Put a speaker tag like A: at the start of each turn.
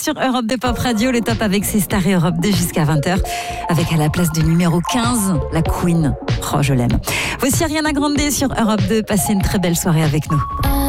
A: sur Europe 2 Pop Radio, le top avec ses stars et Europe 2 jusqu'à 20h. Avec à la place du numéro 15, la Queen. Oh, je l'aime. Voici Ariana Grande sur Europe 2. Passez une très belle soirée avec nous.